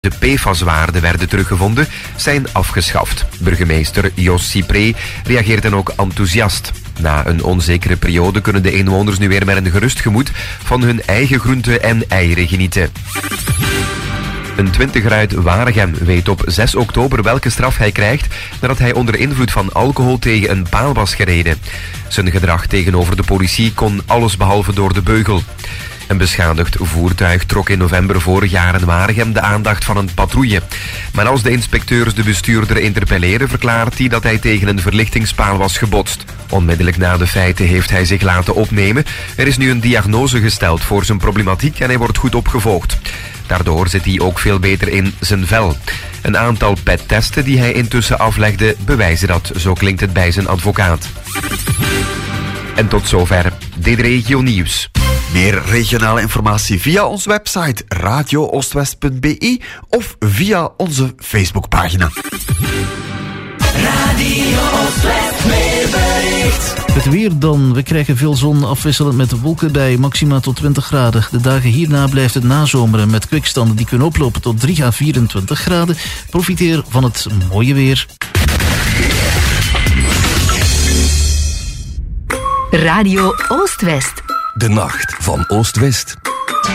De PFAS-waarden werden teruggevonden, zijn afgeschaft. Burgemeester Jos Cypré reageert dan ook enthousiast. Na een onzekere periode kunnen de inwoners nu weer met een gerust gemoed van hun eigen groenten en eieren genieten. Een 20er uit Waregem weet op 6 oktober welke straf hij krijgt nadat hij onder invloed van alcohol tegen een paal was gereden. Zijn gedrag tegenover de politie kon allesbehalve door de beugel. Een beschadigd voertuig trok in november vorig jaar in Waregem de aandacht van een patrouille. Maar als de inspecteurs de bestuurder interpelleren, verklaart hij dat hij tegen een verlichtingspaal was gebotst. Onmiddellijk na de feiten heeft hij zich laten opnemen. Er is nu een diagnose gesteld voor zijn problematiek en hij wordt goed opgevolgd. Daardoor zit hij ook veel beter in zijn vel. Een aantal PET-testen die hij intussen aflegde bewijzen dat, zo klinkt het bij zijn advocaat. En tot zover dit regio nieuws. Meer regionale informatie via onze website radiooostwest.be of via onze Facebookpagina. Radio Oostwest weerbericht. Het weer dan. We krijgen veel zon afwisselend met wolken bij maxima tot 20 graden. De dagen hierna blijft het nazomeren met kwikstanden die kunnen oplopen tot 3 à 24 graden. Profiteer van het mooie weer. Radio Oostwest. De nacht van Oost-West.